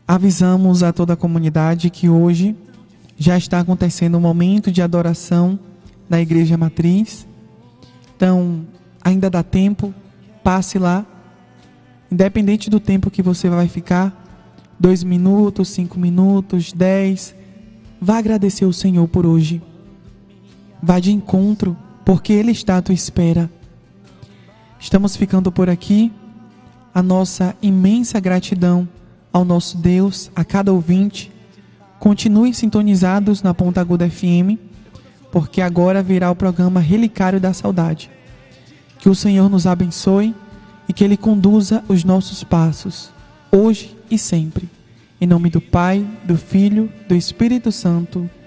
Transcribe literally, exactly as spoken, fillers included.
Avisamos a toda a comunidade que hoje já está acontecendo um momento de adoração na Igreja Matriz. Então, ainda dá tempo, passe lá. Independente do tempo que você vai ficar, dois minutos, cinco minutos, dez, vá agradecer o Senhor por hoje. Vá de encontro, porque Ele está à tua espera. Estamos ficando por aqui. A nossa imensa gratidão ao nosso Deus, a cada ouvinte. Continuem sintonizados na Ponta Aguda F M, porque agora virá o programa Relicário da Saudade. Que o Senhor nos abençoe e que Ele conduza os nossos passos, hoje e sempre. Em nome do Pai, do Filho, do Espírito Santo.